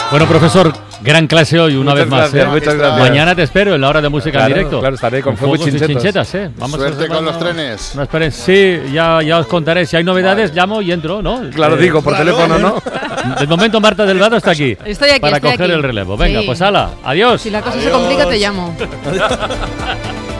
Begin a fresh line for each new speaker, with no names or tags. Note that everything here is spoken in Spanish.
Bueno, profesor, gran clase hoy, una vez más.
Muchas gracias.
Mañana te espero en la hora de música en directo.
Claro, estaré con fuego y
chinchetas.
Vamos suerte con los trenes.
No esperen, sí, ya os contaré. Si hay novedades, llamo y entro, ¿no?
Claro, digo, por teléfono, ¿no?
De momento, Marta Delgado está aquí.
Estoy aquí,
para coger el relevo. Venga, pues hala, adiós.
Si la cosa se complica, te llamo.